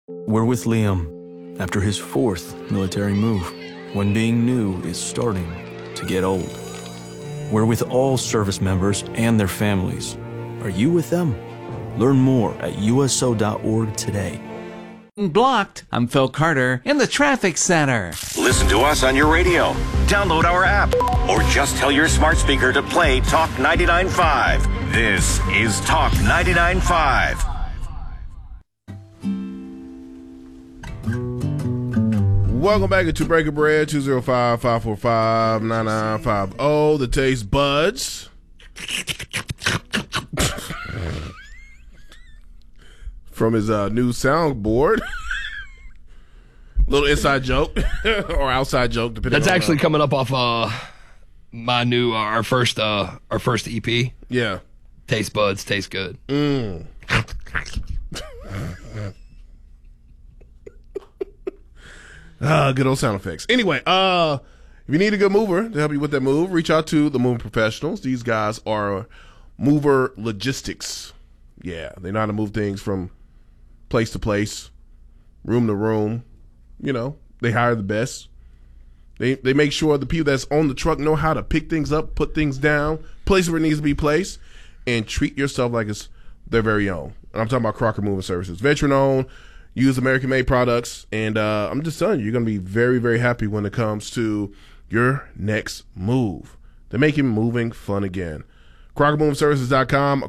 We're with Liam after his 4th military move, when being new is starting to get old. We're with all service members and their families. Are you with them? Learn more at USO.org today. Blocked. I'm Phil Carter in the traffic center. Listen to us on your radio. Download our app. Or just tell your smart speaker to play Talk 99.5. This is Talk 99.5. Welcome back to Breaking Bread, 205-545-9950. The Taste Buds. From his new soundboard. Little inside joke or outside joke, depending. That's on actually coming up off my new our first EP. Yeah. Taste Buds taste good. Good old sound effects. Anyway, if you need a good mover to help you with that move, reach out to the moving professionals. These guys are mover logistics. Yeah, they know how to move things from place to place, room to room. You know, they hire the best. They make sure the people that's on the truck know how to pick things up, put things down, place where it needs to be placed, and treat yourself like it's their very own. And I'm talking about Crocker Moving Services. Veteran-owned, use American-made products, and I'm just telling you, you're going to be very, very happy when it comes to your next move. They're making moving fun again. CrockerMovingServices.com,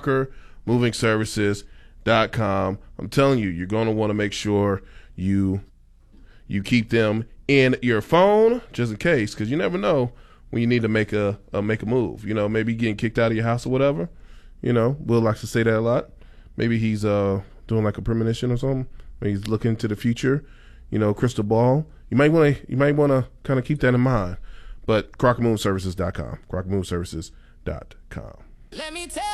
CrockerMovingServices.com. I'm telling you, you're going to want to make sure you keep them in your phone just in case, because you never know when you need to make a move. You know, maybe getting kicked out of your house or whatever. You know, Will likes to say that a lot. Maybe he's doing like a premonition or something. Maybe he's looking into the future. You know, crystal ball. You might want to kind of keep that in mind. But CrockerMovingServices.com. CrockerMovingServices.com. Let me tell